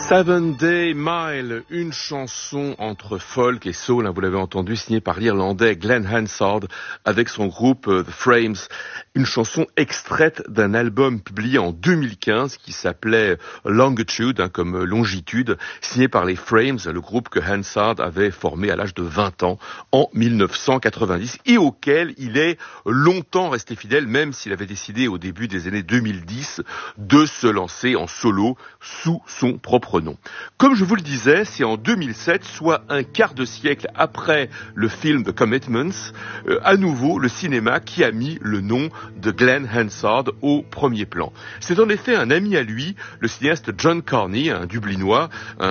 Seven Day Mile, une chanson entre folk et soul, vous l'avez entendu, signée par l'Irlandais Glenn Hansard avec son groupe The Frames. Une chanson extraite d'un album publié en 2015 qui s'appelait Longitude, comme longitude, signé par les Frames, le groupe que Hansard avait formé à l'âge de 20 ans en 1990 et auquel il est longtemps resté fidèle, même s'il avait décidé au début des années 2010 de se lancer en solo sous son propre nom. Comme je vous le disais, c'est en 2007, soit un quart de siècle après le film The Commitments, à nouveau le cinéma qui a mis le nom de Glenn Hansard au premier plan. C'est en effet un ami à lui, le cinéaste John Carney, un Dublinois,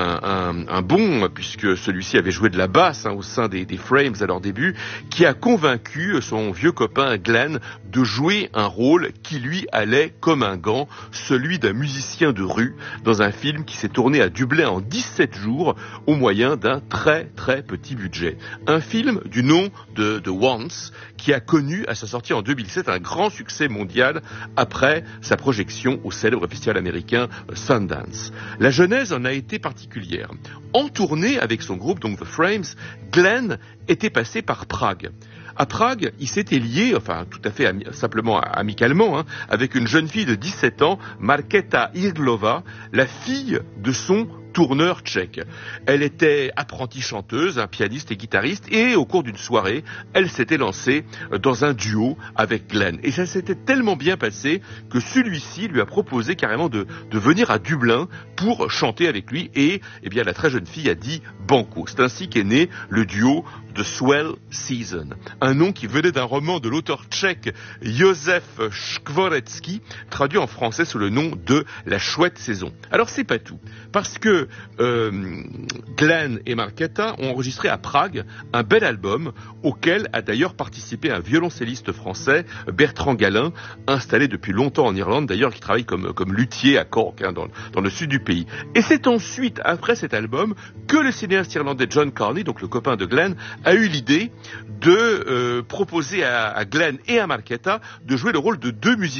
un bon, puisque celui-ci avait joué de la basse au sein des Frames à leur début, qui a convaincu son vieux copain Glenn de jouer un rôle qui lui allait comme un gant, celui d'un musicien de rue, dans un film qui s'est tourné à Dublin en 17 jours au moyen d'un très très petit budget. Un film du nom de Once qui a connu à sa sortie en 2007 un grand succès mondial après sa projection au célèbre festival américain Sundance. La genèse en a été particulière. En tournée avec son groupe, donc The Frames, Glenn était passé par Prague. À Prague, il s'était lié, tout à fait simplement amicalement, avec une jeune fille de 17 ans, Markéta Irglova, la fille de son tourneur tchèque. Elle était apprentie chanteuse, pianiste et guitariste, et au cours d'une soirée, elle s'était lancée dans un duo avec Glenn. Et ça s'était tellement bien passé que celui-ci lui a proposé carrément de venir à Dublin pour chanter avec lui, et la très jeune fille a dit banco. C'est ainsi qu'est né le duo The Swell Season, un nom qui venait d'un roman de l'auteur tchèque Josef Skvoretzky, traduit en français sous le nom de La Chouette Saison. Alors c'est pas tout, parce que Glenn et Markéta ont enregistré à Prague un bel album auquel a d'ailleurs participé un violoncelliste français, Bertrand Galin, installé depuis longtemps en Irlande, d'ailleurs qui travaille comme luthier à Cork, dans le sud du pays. Et c'est ensuite, après cet album, que le cinéaste irlandais John Carney, donc le copain de Glenn, a eu l'idée de proposer à Glenn et à Markéta de jouer le rôle de deux musiciens